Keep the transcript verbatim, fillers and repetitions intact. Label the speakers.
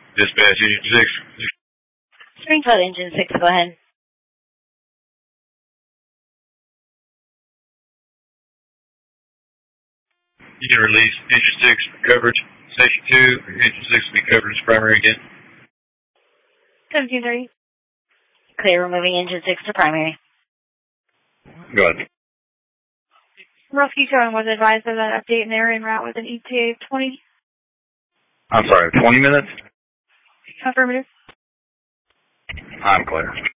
Speaker 1: Dispatch, Engine six.
Speaker 2: Springfield, Engine six, go ahead.
Speaker 1: You can release Engine six for coverage. Station two, Engine six will be covered as primary again.
Speaker 2: seventeen thirty. Clear, removing Engine six to primary.
Speaker 1: Go ahead.
Speaker 3: Rescue Tone was advised of that update and they're en route with an E T A of twenty.
Speaker 1: I'm sorry, twenty minutes?
Speaker 3: Affirmative.
Speaker 1: I'm clear.